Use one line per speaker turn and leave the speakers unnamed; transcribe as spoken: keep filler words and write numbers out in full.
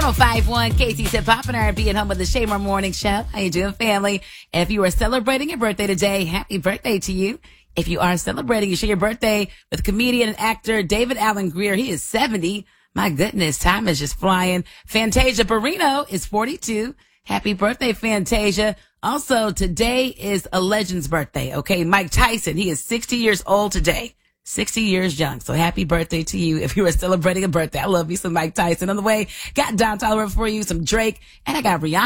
one oh five point one K T Hip Hop and R and B and home of the Shamer Morning Show. How you doing, family? If you are celebrating your birthday today, happy birthday to you. If you are celebrating, you share your birthday with comedian and actor David Alan Grier. He is seventy. My goodness, time is just flying. Fantasia Barrino is forty-two. Happy birthday, Fantasia. Also, today is a legend's birthday, okay? Mike Tyson, he is sixty years old today. sixty years young. So happy birthday to you if you are celebrating a birthday. I love you some Mike Tyson. On the way, got Don Toliver for you, some Drake, and I got Rihanna.